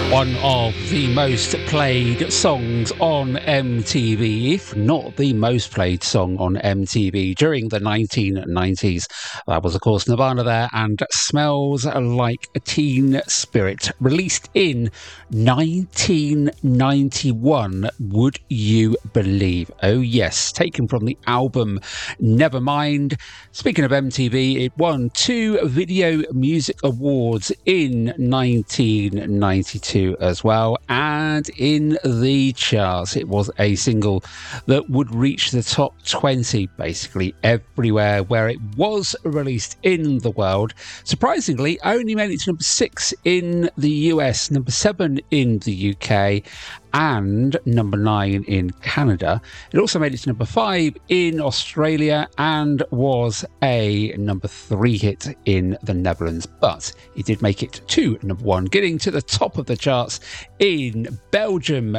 One of the most played songs on MTV, if not the most played song on MTV during the 1990s. That was, of course, Nirvana there, and Smells Like Teen Spirit, released in 1991. Would you believe? Oh yes, taken from the album Nevermind. Speaking of MTV, it won 2 Video Music Awards in 1992 as well, and in the charts it was a single that would reach the top 20 basically everywhere where it was released in the world. Surprisingly, only made it to number 6 in the US, number 7 in the UK, and number 9 in Canada. It also made it to number 5 in Australia and was a number 3 hit in the Netherlands, but it did make it to number 1, getting to the top of the charts in Belgium.